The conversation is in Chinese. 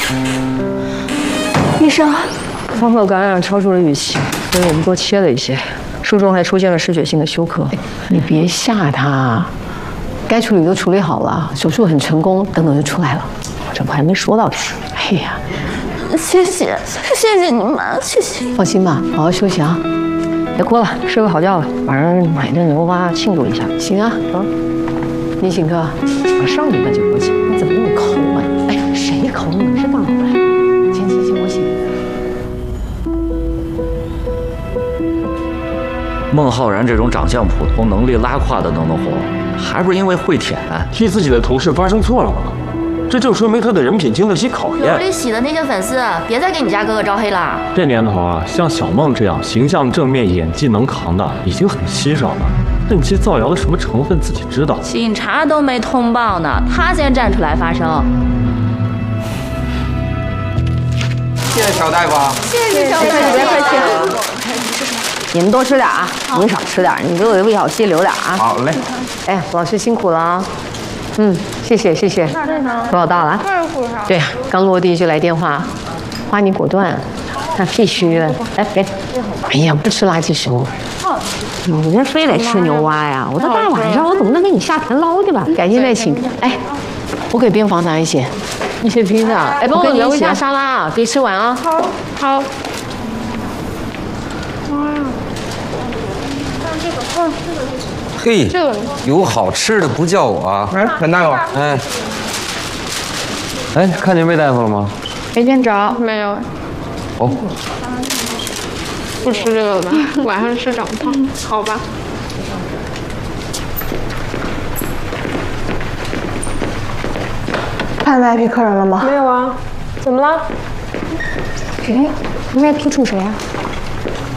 医生，创口感染超出了预期，所以我们多切了一些，术中还出现了失血性的休克。 你别吓他，该处理都处理好了，手术很成功，等等就出来了。 这不还没说到这儿。 哎呀， 谢谢你们，谢谢。 放心吧，好好休息啊。 别哭了，睡个好觉吧。晚上买顿牛蛙庆祝一下。 行啊，你请客。 我上礼拜就给我请， 你怎么那么抠啊？ 哎，谁抠？你是大老板。 行，我请。 孟浩然这种长相普通、能力拉胯的都能火，还不是因为会舔？ 替自己的同事发生错了吗？这就说明他的人品经得起考验。 有利喜的那些粉丝，别再给你家哥哥招黑了。 这年头啊，像小梦这样形象正面、演技能扛的已经很稀少了。这期造谣的什么成分自己知道？ 警察都没通报呢，他先站出来发声。 谢谢乔大夫。 谢谢乔大夫， 别客气。你们多吃点啊，你少吃点，你给我的胃小溪留点啊。 好嘞。 哎，老师辛苦了啊。谢谢。多少大了？ 对呀，刚落地就来电话，花你果断，那必须的。来给。哎呀，不吃垃圾食物。 你这非得吃牛蛙呀？我到大晚上我怎么能给你下田捞去吧？ 改天再请。哎，我给边防拿一些披萨。哎，帮我留一下沙拉啊，别吃完啊。 好。 嘿，有好吃的不叫我啊！ 哎，陈大夫， 哎，看见魏大夫了吗？ 没见着，没有。 哦， 不吃这个了吧？晚上吃长胖，好吧。 看 VIP 客人了吗？ 没有啊，怎么了？ 谁？VIP 住谁啊？